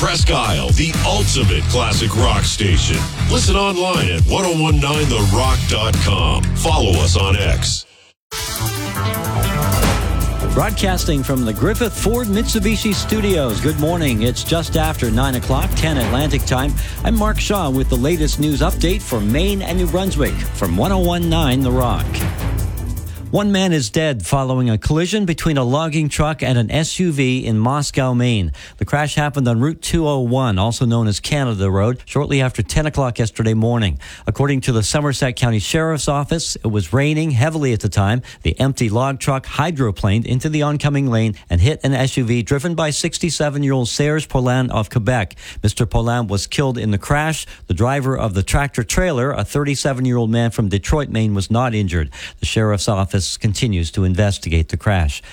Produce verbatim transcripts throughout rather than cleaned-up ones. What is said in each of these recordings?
Presque Isle, the ultimate classic rock station. Listen online at ten nineteen the rock dot com. Follow us on X. Broadcasting from the Griffith Ford Mitsubishi Studios. Good morning. It's just after nine o'clock, ten Atlantic time. I'm Mark Shaw with the latest news update for Maine and New Brunswick from ten nineteen The Rock. One man is dead following a collision between a logging truck and an S U V in Moscow, Maine. The crash happened on Route two oh one, also known as Canada Road, shortly after ten o'clock yesterday morning. According to the Somerset County Sheriff's Office, it was raining heavily at the time. The empty log truck hydroplaned into the oncoming lane and hit an S U V driven by sixty-seven-year-old Serge Poulin of Quebec. Mister Poulin was killed in the crash. The driver of the tractor trailer, a thirty-seven-year-old man from Detroit, Maine, was not injured. The Sheriff's Office continues to investigate the crash.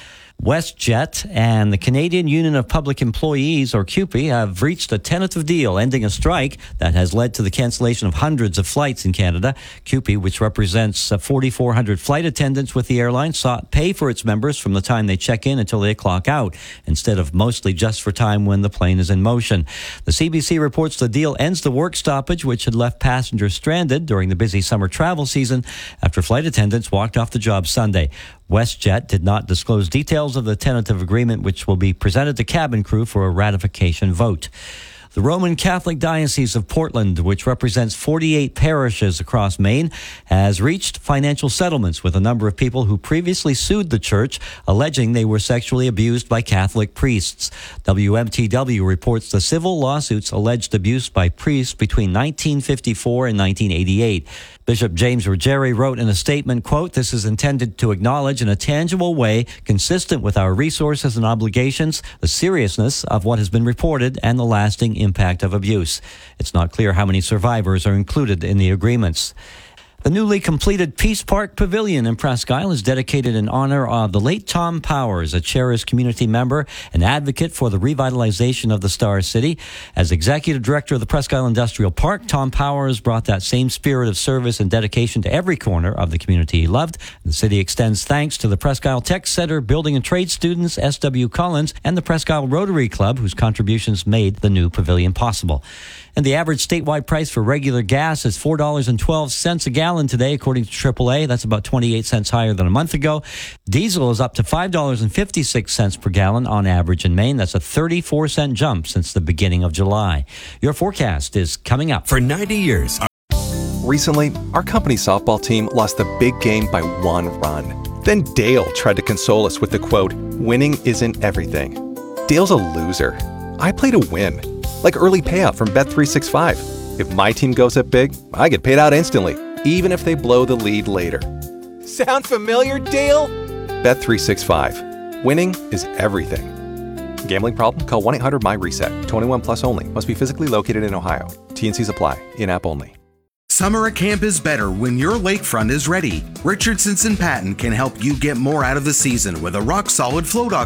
WestJet and the Canadian Union of Public Employees, or C U P E, have reached a tentative deal ending a strike that has led to the cancellation of hundreds of flights in Canada. C U P E, which represents forty-four hundred flight attendants with the airline, sought pay for its members from the time they check in until they clock out, instead of mostly just for time when the plane is in motion. The C B C reports the deal ends the work stoppage which had left passengers stranded during the busy summer travel season after flight attendants walked off the job Sunday. WestJet did not disclose details of the tentative agreement, which will be presented to cabin crew for a ratification vote. The Roman Catholic Diocese of Portland, which represents forty-eight parishes across Maine, has reached financial settlements with a number of people who previously sued the church, alleging they were sexually abused by Catholic priests. W M T W reports the civil lawsuits alleged abuse by priests between nineteen fifty-four and nineteen eighty-eight. Bishop James Ruggieri wrote in a statement, quote, "This is intended to acknowledge in a tangible way, consistent with our resources and obligations, the seriousness of what has been reported and the lasting impact of abuse." It's not clear how many survivors are included in the agreements. The newly completed Peace Park Pavilion in Presque Isle is dedicated in honor of the late Tom Powers, a cherished community member and advocate for the revitalization of the Star City. As executive director of the Presque Isle Industrial Park, Tom Powers brought that same spirit of service and dedication to every corner of the community he loved. The city extends thanks to the Presque Isle Tech Center, Building and Trade students, S W Collins, and the Presque Isle Rotary Club, whose contributions made the new pavilion possible. And the average statewide price for regular gas is four dollars and twelve cents a gallon today, according to triple A. That's about twenty-eight cents higher than a month ago. Diesel is up to five dollars and fifty-six cents per gallon on average in Maine. That's a thirty-four cent jump since the beginning of July. Your forecast is coming up. For ninety years. Recently, our company's softball team lost the big game by one run. Then Dale tried to console us with the quote, "Winning isn't everything." Dale's a loser. I play to win. Like early payout from Bet three sixty-five. If my team goes up big, I get paid out instantly, even if they blow the lead later. Sound familiar, Dale? Bet three sixty-five. Winning is everything. Gambling problem? Call one eight hundred M Y reset. twenty-one plus only. Must be physically located in Ohio. T and Cs apply. In-app only. Summer at camp is better when your lakefront is ready. Richardson's and Patton can help you get more out of the season with a rock-solid float